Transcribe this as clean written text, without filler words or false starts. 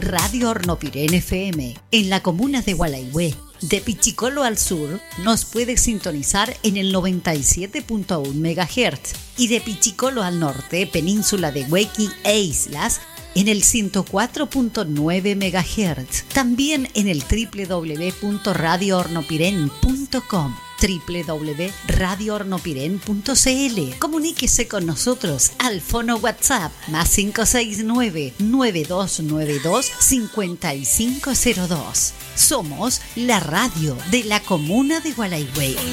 Radio Hornopirén FM, en la comuna de Gualeguay. De Pichicolo al sur, nos puede sintonizar en el 97.1 MHz y de Pichicolo al norte, península de Huequi e islas, en el 104.9 MHz. También en el www.radiohornopiren.com, www.radiohornopiren.cl. Comuníquese con nosotros al fono WhatsApp más 569-9292-5502. Somos la radio de la comuna de Gualeguay.